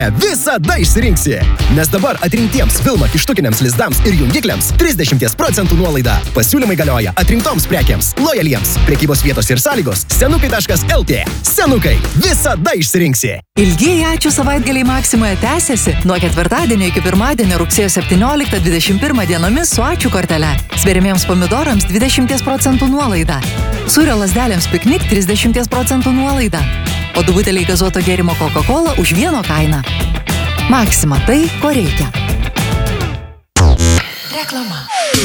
visada išsirinksi. Nes dabar atrinktiems Vilma kištukiniams lizdams ir jungikliams 30% nuolaida. Pasiūlymai galioja atrinktoms prekiams, lojaliems. Prekybos vietos ir sąlygos senukai.lt. Senukai, visada išsirinksi. Ilgieji ačiū savaitgaliai Maksimoje tęsiasi nuo ketvirtadienio iki pirmadienio rugsėjo 17-21 dienomis su ačiū kortele. Sveriamiems pomidorams 20% nuolaida. Sūrio lazdelėms piknik 30% nuolaida. O du buteliai gazuoto gėrimo Coca-Cola už vieno kainą. Maksima, tai ko reikia. Reklama.